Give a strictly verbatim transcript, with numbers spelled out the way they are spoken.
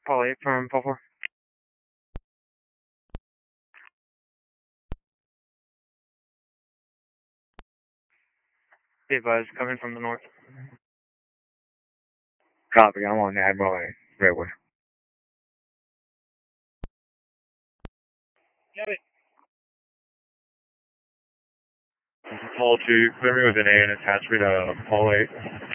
Paul eight from Paul four. Be advised, coming from the north. Copy, I'm on the Admiral Railway. Copy. Paul two, clear me with an A and attachment of Paul eight.